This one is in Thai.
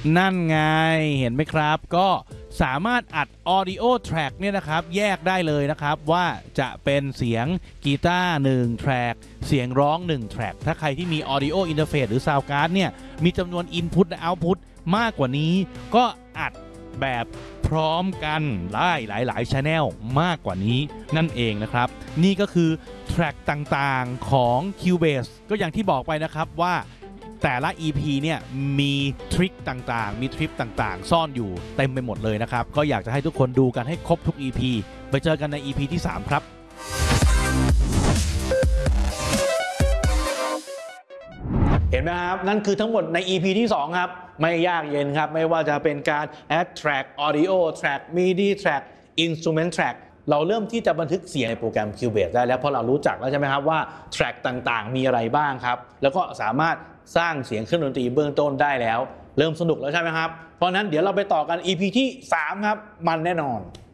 นั่นไงเห็นไหมครับก็สามารถอัด Audio Track เนี่ยนะครับแยกได้เลยนะครับว่าจะเป็นเสียงกีตาร์1 track เสียงร้อง1 track ถ้าใครที่มี Audio Interface หรือ Sound Card เนี่ยมีจำนวน Input และ Output มากกว่านี้ก็อัดแบบพร้อมกันได้หลายๆ Channel มากกว่านี้นั่นเองนะครับนี่ก็คือ track ต่างๆของ Cubase ก็อย่างที่บอกไปนะครับว่าแต่ละ EP เนี่ยมีทริคต่างๆมีทริปต่างๆซ่อนอยู่เต็มไปหมดเลยนะครับก็อยากจะให้ทุกคนดูกันให้ครบทุก EP ไปเจอกันใน EP ที่ 3 ครับเห็นไหมครับนั่นคือทั้งหมดใน EP ที่ 2 ครับไม่ยากเย็นครับไม่ว่าจะเป็นการ add track audio track MIDI track instrument track เราเริ่มที่จะบันทึกเสียงในโปรแกรม Cubase ได้แล้วเพราะเรารู้จักแล้วใช่ไหมครับว่า track ต่างๆมีอะไรบ้างครับแล้วก็สามารถสร้างเสียงเครื่องดนตรีเบื้องต้นได้แล้วเริ่มสนุกแล้วใช่ไหมครับเพราะนั้นเดี๋ยวเราไปต่อกัน EP ที่ 3 ครับมันแน่นอน